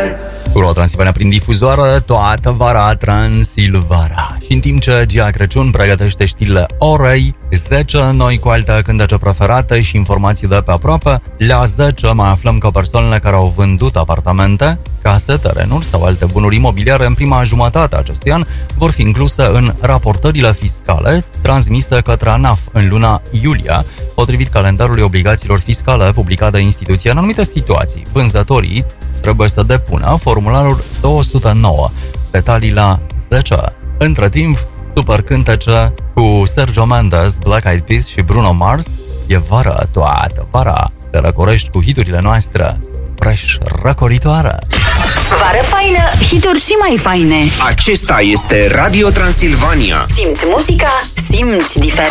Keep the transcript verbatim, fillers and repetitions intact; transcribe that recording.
Ro Transilvania prin difuzoară toată vara Transilvara. Și în timp ce Gia Crăciun pregătește știrile orei zece, noi cu alte cântece preferate și informații de pe aproape, la zece mai aflăm că persoanele care au vândut apartamente, case, terenuri sau alte bunuri imobiliare în prima jumătate a acestui an vor fi incluse în raportările fiscale transmise către ANAF în luna iulie, potrivit calendarului obligațiilor fiscale publicat de instituție. În anumite situații, vânzătorii trebuie să depună formularul două sute nouă, detalii la zece. Între timp, super cântece cu Sergio Mendes, Black Eyed Peas și Bruno Mars. E vară toată vara. Te răcorești cu hiturile noastre fresh, răcoritoare. Vară faină, hituri și mai faine. Acesta este Radio Transilvania. Simți muzica, simți diferența.